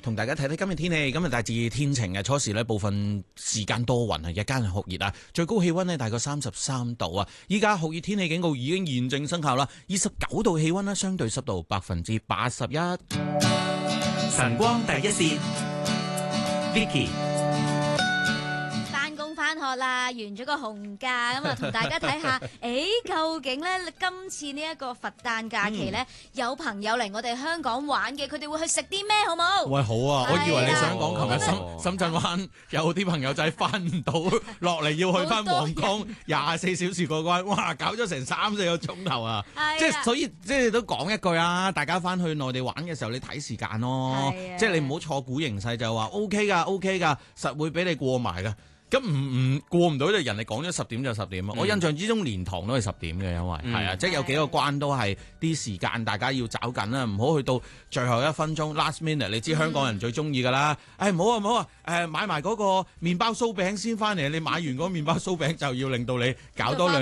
同大家睇睇今日天氣。今日大致天晴嘅，初時呢部分時間多雲啊，日間係酷熱啊，最高氣溫呢大概33度啊。依家酷熱天氣警告已經現正生效啦，29度氣溫啦，相對濕度81%。 晨光第一線 Vicky。 返學啦，完咗個紅假咁啊，同大家睇下，究竟咧今次呢一個佛誕假期咧，有朋友嚟我哋香港玩嘅，佢哋會去食啲咩，好冇？ 喂，好啊！我以為你想講琴日深圳灣有啲朋友仔翻唔到落嚟，要去翻皇崗24小時過關，哇！搞咗成3-4個鐘頭啊！即係所以即係都講一句啊，大家翻去內地玩嘅時候，你睇時間咯，即係你唔好錯估形勢，就話 OK 㗎，實會俾你過埋㗎。咁唔過唔到就人哋講咗10點就10點啊！我印象之中連堂都係10點嘅，因為係啊，即係有幾個關都係啲時間大家要找緊啦，唔好去到最後1分鐘 last minute。你知香港人最中意㗎啦，唔好啊，買埋嗰個麵包酥餅先翻嚟，你買完嗰個麵包酥餅就要令到你搞多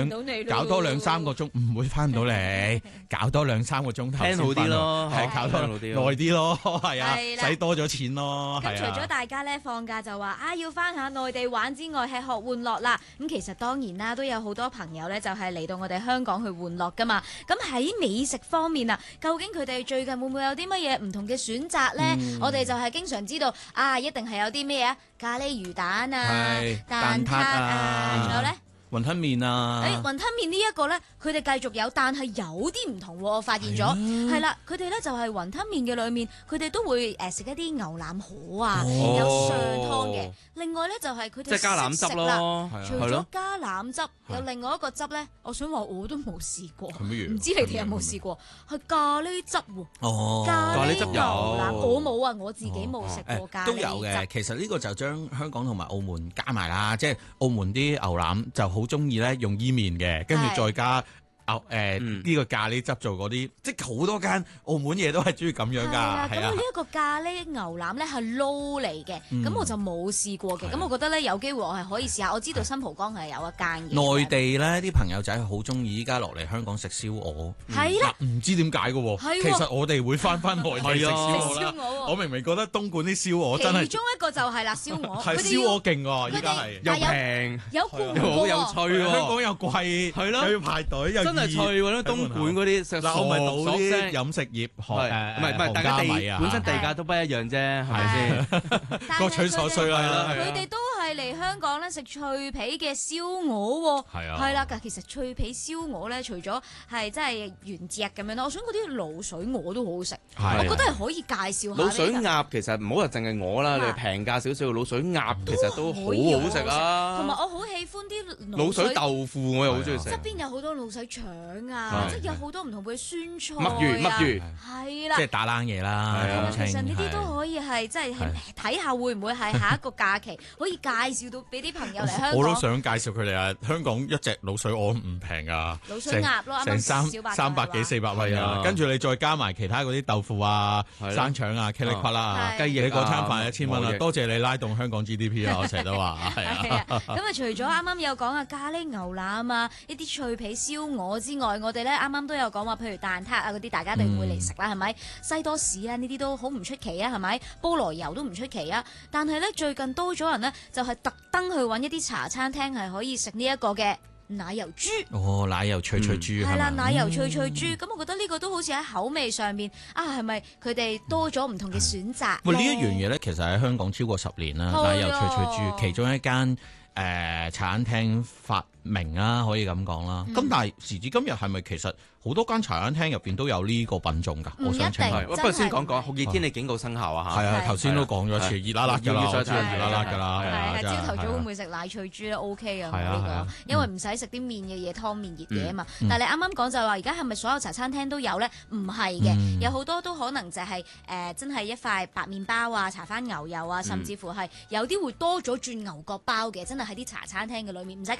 2-3個鐘，唔會翻到嚟，搞多2-3個鐘頭先翻嚟，聽好啲咯，係搞多耐啲咯，係啊，使多咗錢咯。 咁除咗大家咧放假就話要翻下內地玩之外，係學玩樂啦。咁其實當然啦，都有好多朋友咧，就係嚟到我哋香港去玩樂噶嘛。咁喺美食方面啊，究竟佢哋最近會唔會有啲乜嘢唔同嘅選擇呢？我哋就係經常知道一定係有啲咩咖喱魚蛋啊、蛋撻啊，仲有呢？ 雲吞麵啊！ 雲吞麵呢一個呢，佢哋繼續有，但係有啲唔同喎。我發現咗，係啦，佢哋呢就係雲吞麵嘅裏面，佢哋都會食一啲牛腩河啊，有上湯嘅。另外呢，就係佢哋即係加腩汁咯，除咗加腩汁，有另外一個汁呢，我想話我都冇試過，唔知你哋有冇試過？係咖喱汁喎，咖喱汁牛腩，我冇啊，我自己冇食過咖喱汁。 都有嘅，其實呢個就將香港同埋澳門加埋啦，即係澳門啲牛腩就好中意咧用伊麵嘅，跟住再加呢個咖喱汁做嗰啲，即係好多間澳門嘢都係中意咁樣㗎。 咁呢一個咖喱牛腩咧係撈嚟嘅，咁我就冇試過嘅。咁我覺得咧有機會我係可以試下。我知道新蒲崗係有一間嘅。 內地咧啲朋友仔好中意依家落嚟香港食燒鵝， 係啦， 唔知點解嘅喎。其實我哋會翻內地食燒鵝啦。我明明覺得東莞啲燒鵝真係， 其中一個就係啦燒鵝， 係燒鵝勁喎，依家係又平有好有趣喎， 香港又貴，係咯，又要排隊又。 真係脆喎！東莞嗰啲食我咪到啲飲食業唔係大家本身地價都不一樣啫，係咪先？ 各取所需啦。 佢哋都係嚟香港咧食脆皮嘅燒鵝喎。係啦，其實脆皮燒鵝咧，除咗係真係原隻咁樣咯，我想嗰啲滷水鵝都好好食。我覺得係可以介紹下。 滷水鴨其實唔好話淨係鵝啦，你平價少少嘅滷水鴨其實都好好食啊。 同埋我好喜歡啲滷水豆腐，我又好中意食。 側邊有好多滷水腸啊，即係有好多唔同嘅酸菜啊， 墨魚係啦， 即係打冷嘢啦。 其實呢啲都可以係即係睇下會唔會係下一個假期可以介紹到俾啲朋友嚟香港。 我都想介紹佢哋啊！香港一隻滷水鵝唔平㗎， 滷水鴨咯， 成300幾400位啊！跟住你再加埋其他嗰啲豆腐啊、生腸啊、茄哩瓜啦、雞翼，你嗰餐飯1000蚊啊！多謝你拉動香港 GDP 啊！我成日都話係啊。 咁啊，除咗啱啱有講咖喱牛腩啊，一啲脆皮燒鵝之外，我哋咧啱啱都有講話，譬如蛋撻啊嗰啲，大家一定會嚟食啦，係咪？西多士啊呢啲都好唔出奇啊，係咪？菠蘿油都唔出奇啊，但係咧最近多咗人呢，就係特登去揾一啲茶餐廳係可以食呢一個嘅奶油豬。 奶油脆脆豬係啦，奶油脆脆豬。咁我覺得呢個都好似喺口味上面係咪佢哋多咗唔同嘅選擇？ 呢一樣嘢咧，其實喺香港超過10年啦，奶油脆脆豬其中一間茶餐廳發明啦，可以咁講啦。咁但係時至今日係咪其實好多間茶餐廳入邊都有呢個品種㗎？我想請問。 不過先講酷熱天氣警告生效啊嚇。 係啊，頭先都講咗一次，熱辣辣㗎啦，熱辣辣㗎啦。 係朝頭早會唔會食奶脆豬咧？OK 啊，呢個，因為唔使食啲麵嘅嘢，湯麵熱嘢啊嘛。但係你啱啱講就係話，而家係咪所有茶餐廳都有咧？唔係嘅，有好多都可能就係真係一塊白麵包啊，搽翻牛油啊，甚至乎係有啲會多咗轉牛角包嘅，真係喺啲茶餐廳嘅裏面唔使加錢嘅。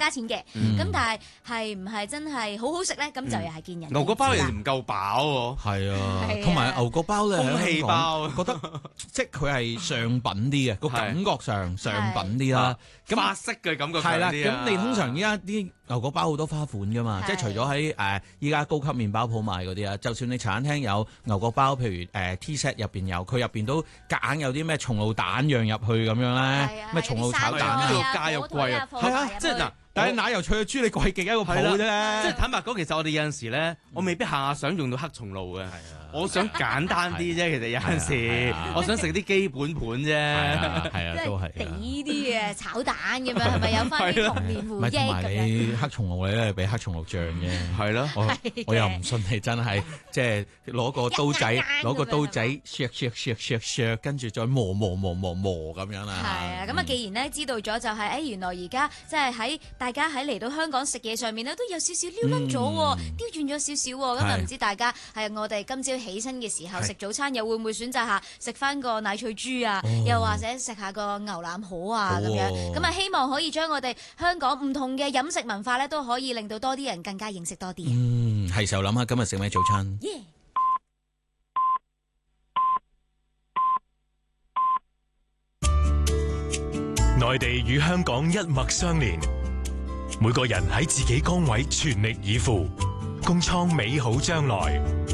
咁但係唔係真係好好食咧？咁就又係見人。 牛角包其實唔夠飽喎。 係啊，同埋牛角包咧， 空氣包覺得即係佢係上品啲嘅，個感覺上品啲啦。 法式嘅感覺係啦， 強啲啊。 咁你通常依家啲牛角包好多花款噶嘛，即係除咗喺依家高級麵包鋪賣嗰啲啊，就算你茶餐廳有牛角包，譬如T set 入邊有，佢入邊都夾硬有啲咩松露蛋釀入去咁樣咧，咩松露炒蛋啊， 價又貴啊， 係啊， 即係嗱。 但係奶油脆嘅豬，你貴極一個鋪啫。 即係坦白講，其實我哋有陣時咧，我未必下下想用到黑松露嘅。我想簡單啲啫。其實有陣時，我想食啲基本盤啫。 係啊，都係。 地啲嘅炒蛋咁樣，係咪有翻啲童年回憶咁樣？ 同埋你黑松露咧，俾黑松露醬嘅。係咯，我又唔信你真係即係攞個刀仔削，跟住再磨咁樣啦。 係啊，咁啊，既然咧知道咗就係原來而家即係喺大家喺嚟到香港食嘢上面咧，都有少少撩撚咗喎，刁轉咗少少喎。咁啊，唔知大家係我哋今朝起身嘅時候食早餐，又會唔會選擇下食翻個奶脆豬啊？又或者食下個牛腩河啊咁樣？咁啊，希望可以將我哋香港唔同嘅飲食文化咧，都可以令到多啲人更加認識多啲。 係時候諗下今日食咩早餐。 內地與香港一脈相連，每個人喺自己崗位全力以赴，共創美好將來。